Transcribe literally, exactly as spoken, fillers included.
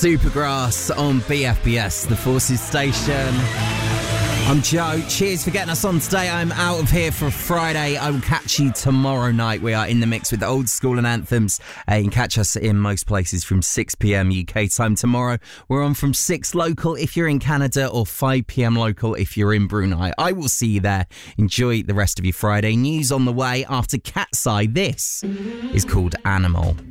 Supergrass on B F B S, the Forces station. I'm Joe. Cheers for getting us on today. I'm out of here for Friday. I will catch you tomorrow night. We are in the mix with old school and anthems. Uh, you can catch us in most places from six p.m. U K time tomorrow. We're on from six local if you're in Canada or five p.m. local if you're in Brunei. I will see you there. Enjoy the rest of your Friday. News on the way after Cat's Eye. This is called Animal.